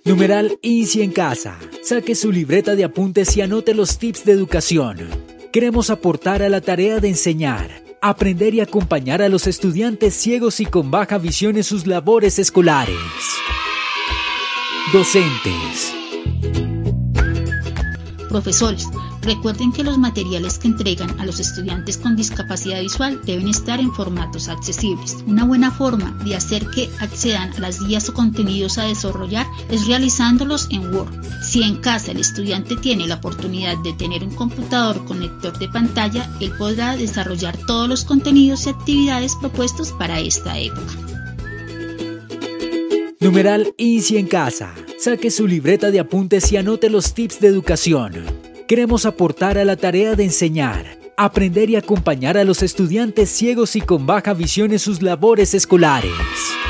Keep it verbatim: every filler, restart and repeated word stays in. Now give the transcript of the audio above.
Numeral Easy en casa. Saque su libreta de apuntes y anote los tips de educación. Queremos aportar a la tarea de enseñar, aprender y acompañar a los estudiantes ciegos y con baja visión en sus labores escolares. Docentes. Profesores, recuerden que los materiales que entregan a los estudiantes con discapacidad visual deben estar en formatos accesibles. Una buena forma de hacer que accedan a las guías o contenidos a desarrollar es realizándolos en Word. Si en casa el estudiante tiene la oportunidad de tener un computador con lector de pantalla, él podrá desarrollar todos los contenidos y actividades propuestos para esta época. Numeral Easy en casa. Saque su libreta de apuntes y anote los tips de educación. Queremos aportar a la tarea de enseñar, aprender y acompañar a los estudiantes ciegos y con baja visión en sus labores escolares.